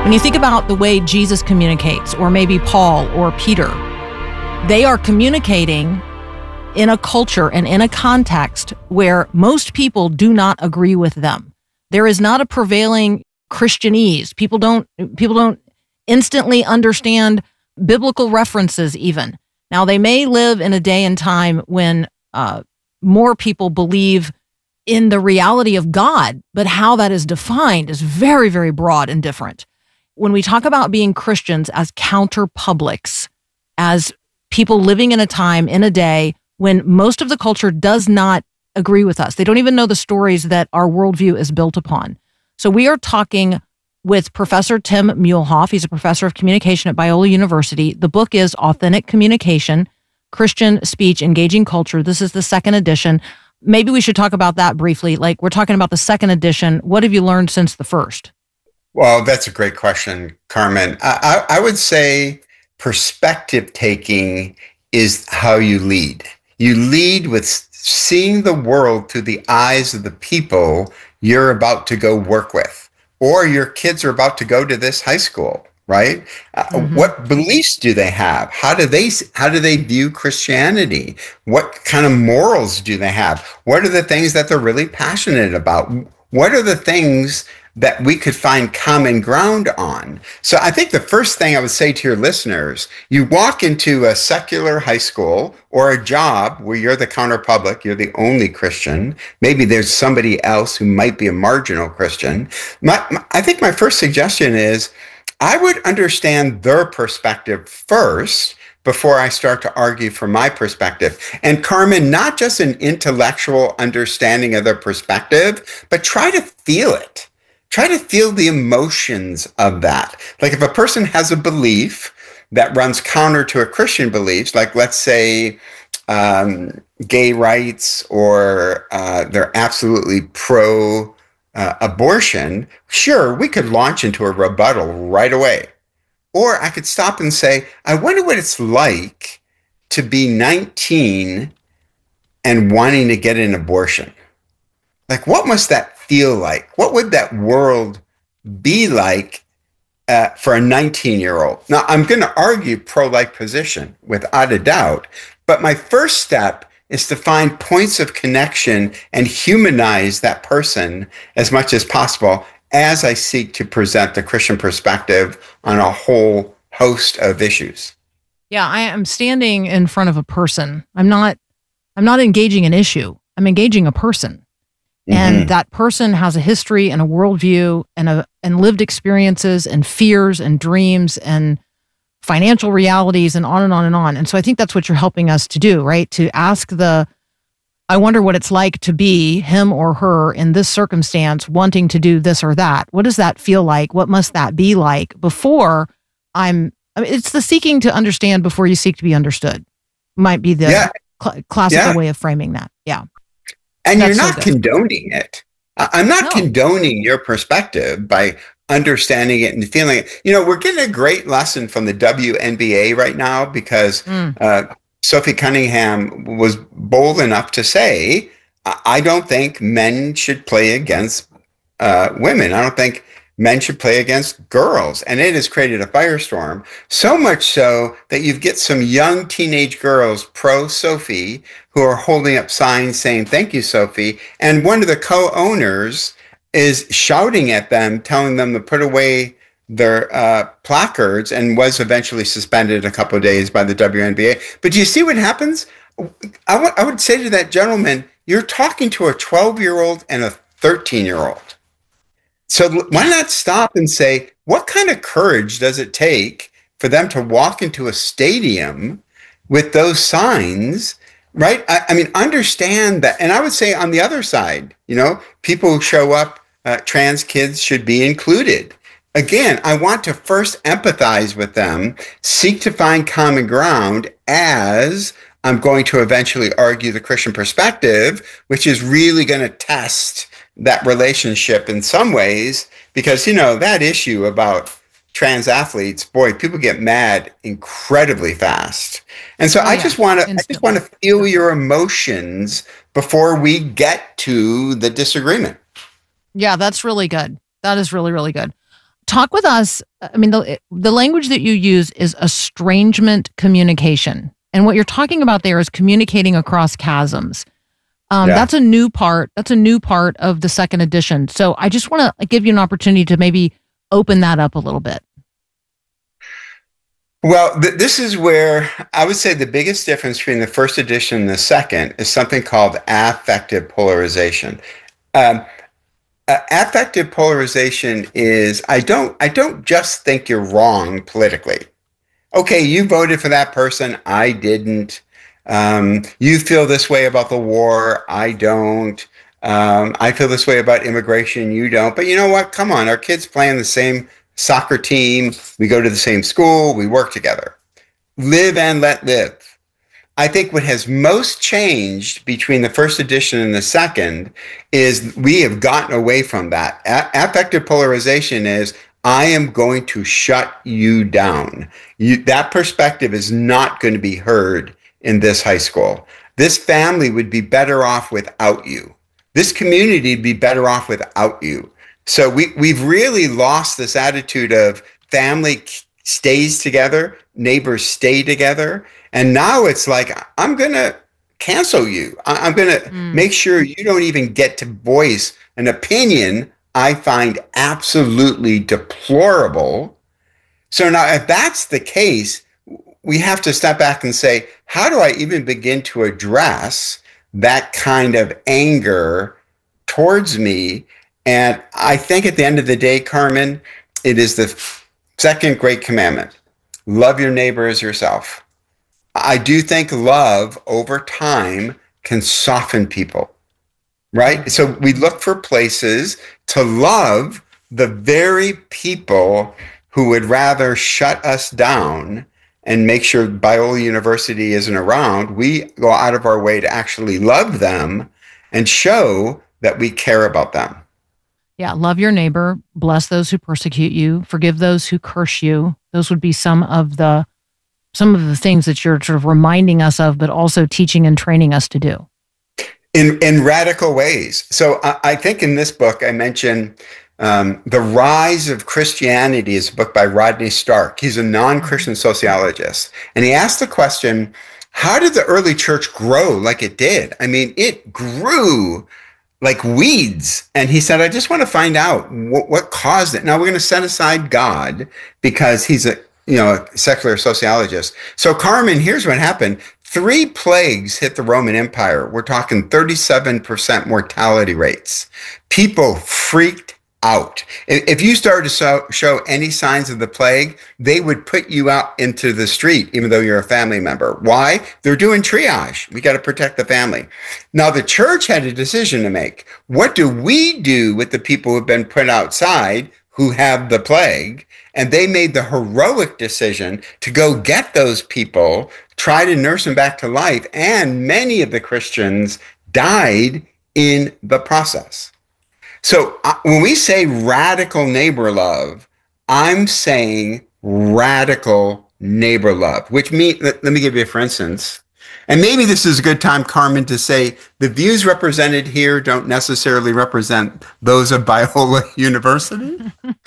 When you think about the way Jesus communicates, or maybe Paul or Peter, they are communicating in a culture and in a context where most people do not agree with them. There is not a prevailing Christianese. People don't instantly understand biblical references even. Now, they may live in a day and time when more people believe in the reality of God, but how that is defined is very, very broad and different. When we talk about being Christians as counter-publics, as people living in a time, in a day, when most of the culture does not agree with us. They don't even know the stories that our worldview is built upon. So we are talking with Professor Tim Muehlhoff. He's a professor of communication at Biola University. The book is Authentic Communication, Christian Speech, Engaging Culture. This is the second edition. Maybe we should talk about that briefly. Like, we're talking about the second edition. What have you learned since the first? Well, that's a great question, Carmen. I would say perspective taking is how you lead. You lead with seeing the world through the eyes of the people you're about to go work with, or your kids are about to go to this high school, right? What beliefs do they have? How do they view Christianity? What kind of morals do they have? What are the things that they're really passionate about? What are the things that we could find common ground on? So I think the first thing I would say to your listeners, you walk into a secular high school or a job where you're the counterpublic, you're the only Christian. Maybe there's somebody else who might be a marginal Christian. I think my first suggestion is I would understand their perspective first before I start to argue from my perspective. And Carmen, not just an intellectual understanding of their perspective, but try to feel it. Try to feel the emotions of that. Like if a person has a belief that runs counter to a Christian belief, like let's say gay rights, or they're absolutely pro abortion, sure, we could launch into a rebuttal right away. Or I could stop and say, I wonder what it's like to be 19 and wanting to get an abortion. Like, what must that feel like? What would that world be like for a 19-year-old? Now, I'm going to argue pro-life position without a doubt, but my first step is to find points of connection and humanize that person as much as possible as I seek to present the Christian perspective on a whole host of issues. Yeah, I am standing in front of a person. I'm not engaging an issue. I'm engaging a person. And that person has a history and a worldview and lived experiences and fears and dreams and financial realities and on and on and on. And so I think that's what you're helping us to do, right? To ask I wonder what it's like to be him or her in this circumstance, wanting to do this or that. What does that feel like? What must that be like before it's the seeking to understand before you seek to be understood. Might be the classical way of framing that. Yeah. And that's you're not condoning it. I'm not condoning your perspective by understanding it and feeling it. You know, we're getting a great lesson from the WNBA right now because Sophie Cunningham was bold enough to say, I don't think men should play against women. I don't think men should play against girls. And it has created a firestorm, so much so that you get some young teenage girls pro-Sophie who are holding up signs saying, thank you, Sophie. And one of the co-owners is shouting at them, telling them to put away their placards, and was eventually suspended a couple of days by the WNBA. But do you see what happens? I would say to that gentleman, you're talking to a 12-year-old and a 13-year-old. So why not stop and say, what kind of courage does it take for them to walk into a stadium with those signs, right? I mean, understand that. And I would say on the other side, you know, people who show up, trans kids should be included. Again, I want to first empathize with them, seek to find common ground as I'm going to eventually argue the Christian perspective, which is really going to test that relationship in some ways, because, you know, that issue about trans athletes, boy, people get mad incredibly fast. And so I just want to feel your emotions before we get to the disagreement. Yeah, that's really good. That is really, really good. talk with us. I mean, the language that you use is estrangement communication. And what you're talking about there is communicating across chasms. That's a new part. That's a new part of the second edition. So I just want to give you an opportunity to maybe open that up a little bit. Well, this is where I would say the biggest difference between the first edition and the second is something called affective polarization. Affective polarization is I don't just think you're wrong politically. Okay, you voted for that person, I didn't. You feel this way about the war, I don't. I feel this way about immigration, you don't. But you know what? Come on, our kids play on the same soccer team. We go to the same school. We work together. Live and let live. I think what has most changed between the first edition and the second is we have gotten away from that. Affective polarization is I am going to shut you down. That perspective is not going to be heard in this high school. This family would be better off without you. This community would be better off without you. So we've really lost this attitude of family stays together, neighbors stay together. And now it's like, I'm going to cancel you. I'm going to make sure you don't even get to voice an opinion I find absolutely deplorable. So now if that's the case, we have to step back and say, how do I even begin to address that kind of anger towards me? And I think at the end of the day, Carmen, it is the second great commandment. Love your neighbor as yourself. I do think love over time can soften people, right? So we look for places to love the very people who would rather shut us down and make sure Biola University isn't around. We go out of our way to actually love them and show that we care about them. Yeah, love your neighbor, bless those who persecute you, forgive those who curse you. Those would be some of the things that you're sort of reminding us of, but also teaching and training us to do. In radical ways. So I think in this book, I mentioned The Rise of Christianity is a book by Rodney Stark. He's a non-Christian sociologist. And he asked the question, how did the early church grow like it did? I mean, it grew like weeds. And he said, I just want to find out what caused it. Now we're going to set aside God because he's a secular sociologist. So Carmen, here's what happened. 3 plagues hit the Roman Empire. We're talking 37% mortality rates. People freaked out. If you started to show any signs of the plague, they would put you out into the street, even though you're a family member. Why? They're doing triage. We got to protect the family. Now, the church had a decision to make. What do we do with the people who have been put outside who have the plague? And they made the heroic decision to go get those people, try to nurse them back to life. And many of the Christians died in the process. So when we say radical neighbor love, I'm saying radical neighbor love, which means, let me give you a for instance. And maybe this is a good time, Carmen, to say the views represented here don't necessarily represent those of Biola University.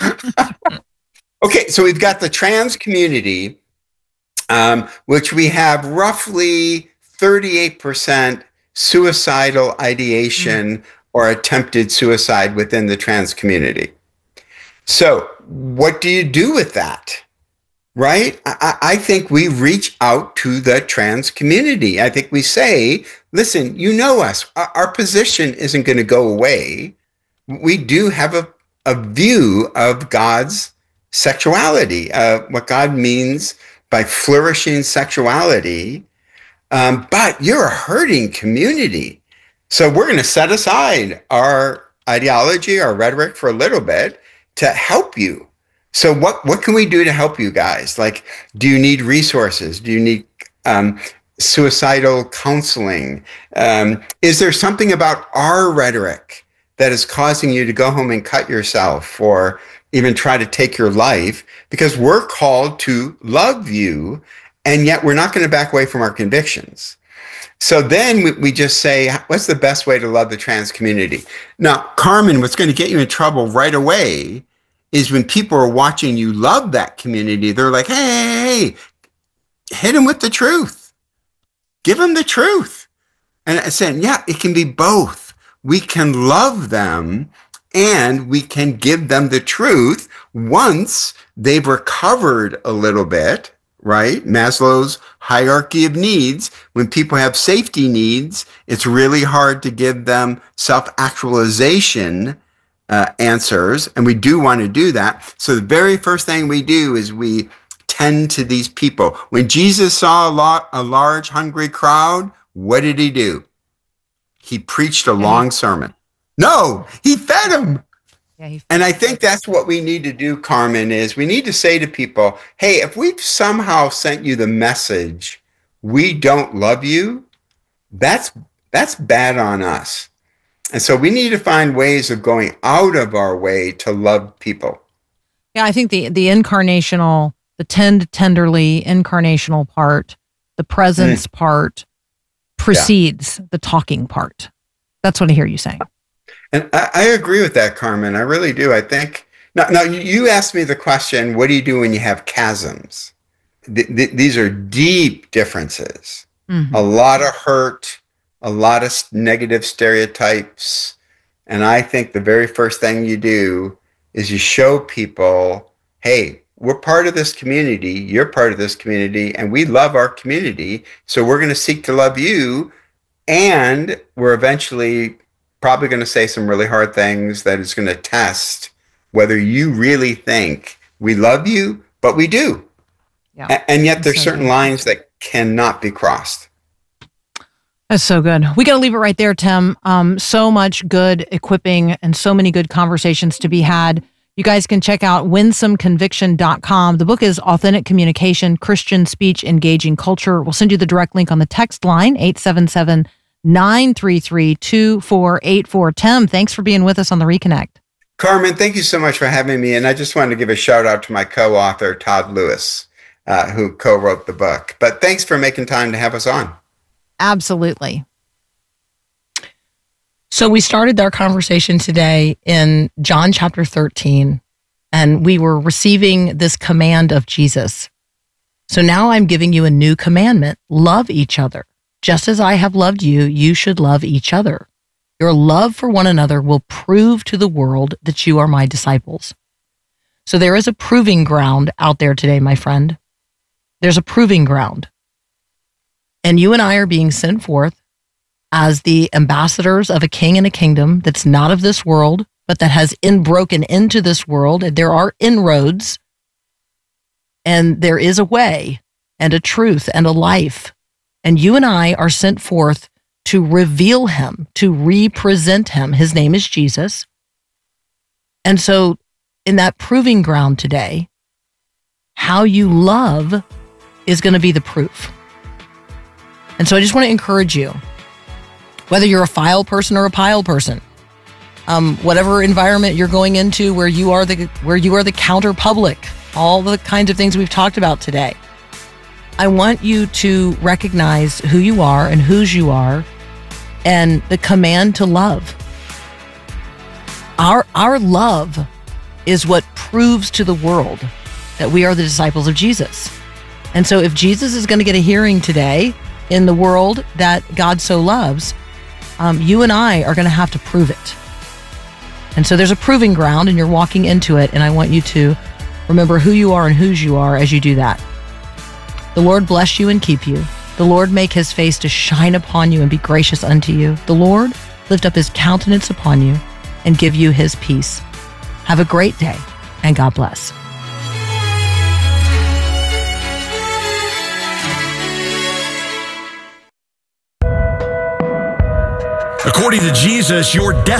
Okay, so we've got the trans community, which we have roughly 38% suicidal ideation or attempted suicide within the trans community. So what do you do with that? Right? I think we reach out to the trans community. I think we say, listen, you know us. Our position isn't going to go away. We do have a view of God's sexuality, what God means by flourishing sexuality. But you're a hurting community. So we're going to set aside our ideology, our rhetoric for a little bit to help you. So what can we do to help you guys? Like, do you need resources? Do you need suicidal counseling? Is there something about our rhetoric that is causing you to go home and cut yourself or even try to take your life? Because we're called to love you, and yet we're not going to back away from our convictions. So then we just say, what's the best way to love the trans community? Now, Carmen, what's going to get you in trouble right away is when people are watching you love that community, they're like, hey, hit them with the truth. Give them the truth. And I said, yeah, it can be both. We can love them and we can give them the truth once they've recovered a little bit, right? Maslow's hierarchy of needs. When people have safety needs, it's really hard to give them self-actualization answers. And we do want to do that. So the very first thing we do is we tend to these people. When Jesus saw a large hungry crowd, what did he do? He preached a long sermon. No, he fed them. And I think that's what we need to do, Carmen, is we need to say to people, hey, if we've somehow sent you the message, we don't love you, that's bad on us. And so we need to find ways of going out of our way to love people. Yeah, I think the incarnational, the tenderly incarnational part, the presence part precedes the talking part. That's what I hear you saying. And I agree with that, Carmen. I really do. I think, now you asked me the question, what do you do when you have chasms? These are deep differences. Mm-hmm. A lot of hurt, a lot of negative stereotypes. And I think the very first thing you do is you show people, hey, we're part of this community, you're part of this community, and we love our community. So we're going to seek to love you. And we're eventually probably going to say some really hard things that is going to test whether you really think we love you, but we do. Yeah. And yet there's certain lines that cannot be crossed. That's so good. We got to leave it right there, Tim. So much good equipping and so many good conversations to be had. You guys can check out winsomeconviction.com. The book is Authentic Communication, Christian Speech, Engaging Culture. We'll send you the direct link on the text line, 877-933-2484. Tim, thanks for being with us on The Reconnect. Carmen, thank you so much for having me. And I just wanted to give a shout out to my co-author, Todd Lewis, who co-wrote the book. But thanks for making time to have us on. Absolutely. So we started our conversation today in John chapter 13, and we were receiving this command of Jesus. So now I'm giving you a new commandment. Love each other. Just as I have loved you, you should love each other. Your love for one another will prove to the world that you are my disciples. So there is a proving ground out there today, my friend. There's a proving ground. And you and I are being sent forth as the ambassadors of a king and a kingdom that's not of this world, but that has broken into this world. And there are inroads, and there is a way and a truth and a life. And you and I are sent forth to reveal him, to represent him. His name is Jesus. And so in that proving ground today, how you love is going to be the proof. And so I just want to encourage you, whether you're a file person or a pile person, whatever environment you're going into where you are the counter public, all the kinds of things we've talked about today, I want you to recognize who you are and whose you are and the command to love. Our love is what proves to the world that we are the disciples of Jesus. And so if Jesus is going to get a hearing today in the world that God so loves, you and I are going to have to prove it. And so there's a proving ground and you're walking into it. And I want you to remember who you are and whose you are as you do that. The Lord bless you and keep you. The Lord make his face to shine upon you and be gracious unto you. The Lord lift up his countenance upon you and give you his peace. Have a great day and God bless. According to Jesus, your destiny